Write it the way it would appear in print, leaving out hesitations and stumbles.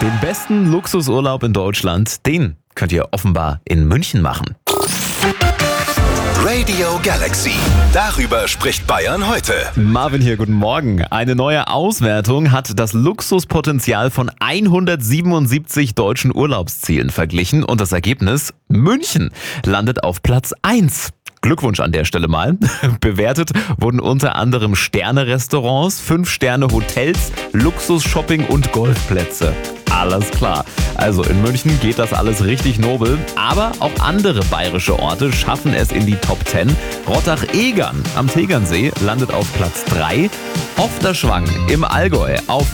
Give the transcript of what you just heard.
Den besten Luxusurlaub in Deutschland, den könnt ihr offenbar in München machen. Radio Galaxy. Darüber spricht Bayern heute. Marvin hier, guten Morgen. Eine neue Auswertung hat das Luxuspotenzial von 177 deutschen Urlaubszielen verglichen und das Ergebnis: München landet auf Platz 1. Glückwunsch an der Stelle mal. Bewertet wurden unter anderem Sterne-Restaurants, 5-Sterne-Hotels, Luxus-Shopping und Golfplätze. Alles klar. Also in München geht das alles richtig nobel, aber auch andere bayerische Orte schaffen es in die Top 10. Rottach-Egern am Tegernsee landet auf Platz 3. Ofterschwang im Allgäu auf